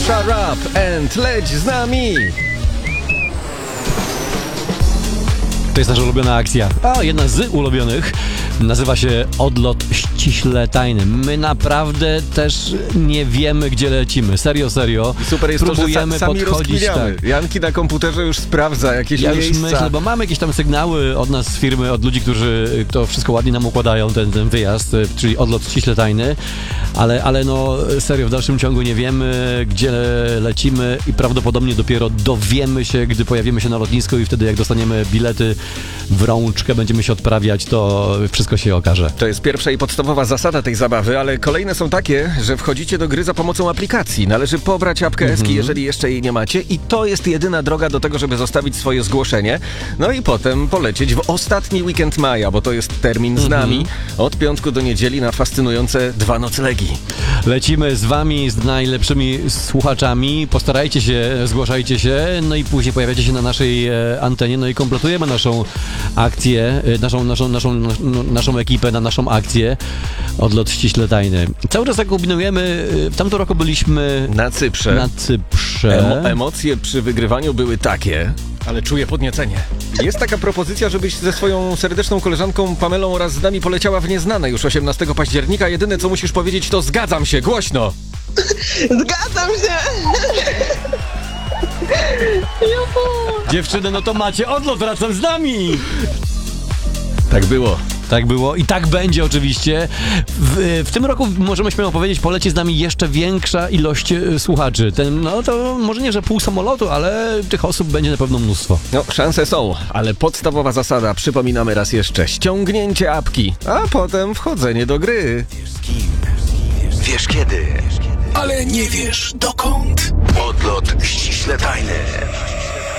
Shut up and leć z nami! To jest nasza ulubiona akcja, a jedna z ulubionych. Nazywa się Odlot ściśle tajny. My naprawdę też nie wiemy, gdzie lecimy. Serio. I super jest próbujemy to, że sami podchodzić. tak. Janki na komputerze już sprawdza jakieś miejsca. Już myślę, bo mamy jakieś tam sygnały od nas z firmy, od ludzi, którzy to wszystko ładnie nam układają, ten wyjazd, czyli odlot ściśle tajny. Ale no serio, w dalszym ciągu nie wiemy, gdzie lecimy i prawdopodobnie dopiero dowiemy się, gdy pojawimy się na lotnisku i wtedy jak dostaniemy bilety w rączkę, będziemy się odprawiać, to wszystko się okaże. To jest pierwsza i podstawowa zasada tej zabawy, ale kolejne są takie, że wchodzicie do gry za pomocą aplikacji. Należy pobrać apkę Eski, jeżeli jeszcze jej nie macie, i to jest jedyna droga do tego, żeby zostawić swoje zgłoszenie. No i potem polecieć w ostatni weekend maja, bo to jest termin z nami, od piątku do niedzieli na fascynujące 2 noclegi. Lecimy z wami, z najlepszymi słuchaczami. Postarajcie się, zgłaszajcie się, no i później pojawiacie się na naszej antenie, no i kompletujemy naszą akcję, naszą ekipę na naszą akcję Odlot ściśle tajny. Cały czas tak kombinujemy. W tamtym roku byliśmy na Cyprze. Emocje przy wygrywaniu były takie, ale czuję podniecenie. Jest taka propozycja, żebyś ze swoją serdeczną koleżanką Pamelą oraz z nami poleciała w nieznane już 18 października. Jedyne, co musisz powiedzieć, to zgadzam się, głośno! Zgadzam się! Dziewczyny, no to macie odlot razem z nami! Tak było. Tak było i tak będzie oczywiście. W tym roku możemy śmiało powiedzieć, poleci z nami jeszcze większa ilość słuchaczy. No to może nie, że pół samolotu, ale tych osób będzie na pewno mnóstwo. No, szanse są, ale podstawowa zasada, przypominamy raz jeszcze, ściągnięcie apki, a potem wchodzenie do gry. Wiesz kiedy, ale nie wiesz dokąd.